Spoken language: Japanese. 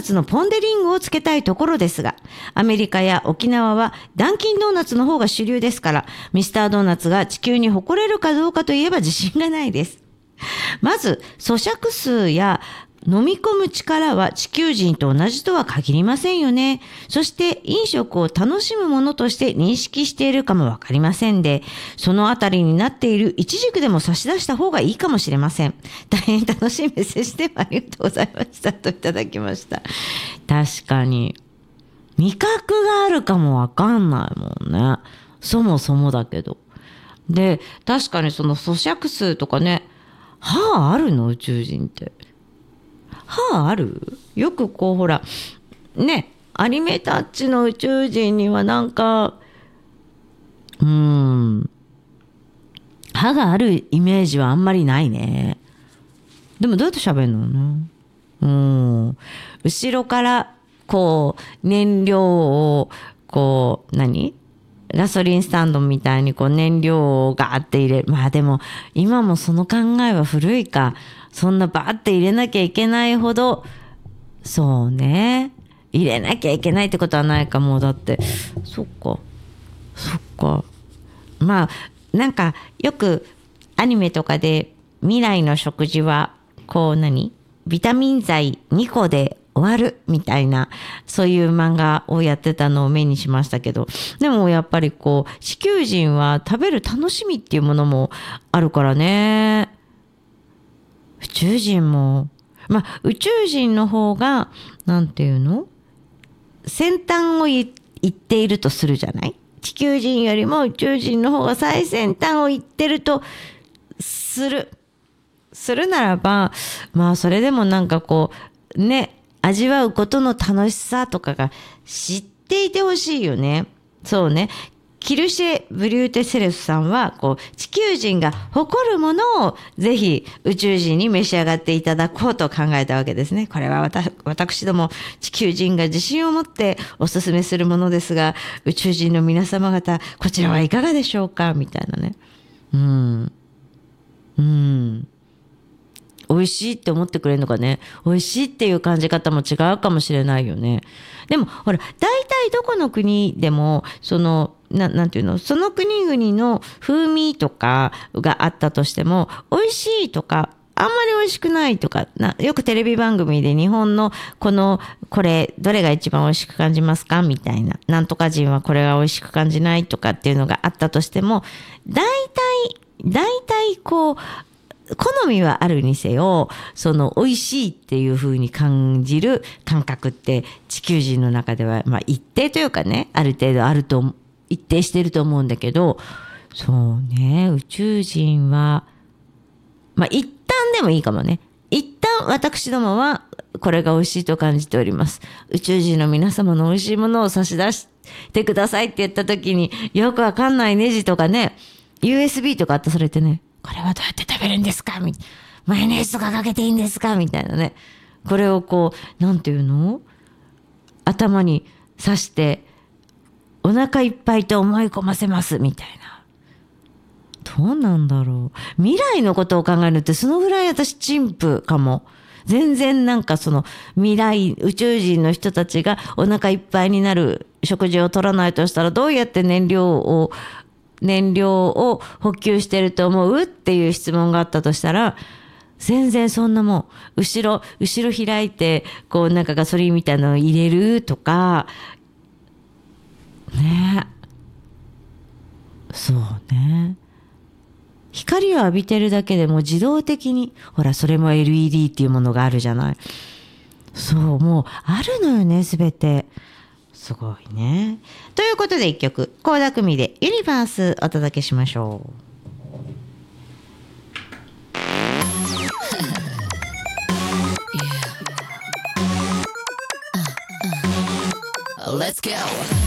ナツのポン・デ・リングをつけたいところですが、アメリカや沖縄はダンキンドーナツの方が主流ですから、ミスタードーナツが地球に誇れるかどうかといえば自信がないです。まず、咀嚼数や飲み込む力は地球人と同じとは限りませんよね。そして飲食を楽しむものとして認識しているかもわかりませんで、そのあたりになっているイチジクでも差し出した方がいいかもしれません。大変楽しいメッセージでありがとうございましたといただきました。確かに味覚があるかもわかんないもんね。そもそもだけど。で、確かにその咀嚼数とかね、歯あるの宇宙人って。歯ある？よくこうほらね、アニメタッチの宇宙人にはなんか歯があるイメージはあんまりないね。でもどうやって喋るのね。後ろからこう燃料をこうガソリンスタンドみたいにこう燃料をガーって入れる。まあでも今もその考えは古いか。そんなバーって入れなきゃいけないほど、そうね。入れなきゃいけないってことはないかも。だって、そっか。まあ、なんかよくアニメとかで未来の食事はこうビタミン剤2個で終わるみたいな、そういう漫画をやってたのを目にしましたけど、でもやっぱりこう地球人は食べる楽しみっていうものもあるからね。宇宙人も宇宙人の方が先端を行っているとするじゃない。地球人よりも宇宙人の方が最先端を行ってるとするならば、それでも味わうことの楽しさとかが知っていてほしいよね。そうね。キルシェ・ブリューテセレスさんは地球人が誇るものをぜひ宇宙人に召し上がっていただこうと考えたわけですね。これは私ども地球人が自信を持ってお勧めするものですが、宇宙人の皆様方こちらはいかがでしょうかみたいなね。美味しいって思ってくれるのかね。美味しいっていう感じ方も違うかもしれないよね。でもほら、大体どこの国でもその国々の風味とかがあったとしても、美味しいとかあんまり美味しくないとか、よくテレビ番組で日本のこれどれが一番美味しく感じますかみたいな、なんとか人はこれが美味しく感じないとかっていうのがあったとしても、大体好みはあるにせよ、その美味しいっていう風に感じる感覚って地球人の中では一定というかね、ある程度一定してると思うんだけど、そうね、宇宙人は一旦でもいいかもね。一旦私どもはこれが美味しいと感じております。宇宙人の皆様の美味しいものを差し出してくださいって言った時に、よくわかんないネジとかね、USB とかあったそれってね、これはどうやって食べるんですかマヨネーズとかかけていいんですかみたいなね。これを頭に刺してお腹いっぱいと思い込ませますみたいな。どうなんだろう。未来のことを考えるってそのぐらい私陳腐かも。全然その未来宇宙人の人たちがお腹いっぱいになる食事を取らないとしたら、どうやって燃料を補給してると思うっていう質問があったとしたら、全然そんなもん後ろ開いてガソリンみたいなのを入れるとかね。そうね。光を浴びてるだけでも自動的に、ほらそれも LED っていうものがあるじゃない。そう、もうあるのよね、すべて。すごいね。ということで一曲、倖田來未でユニバースお届けしましょう。 Let's go!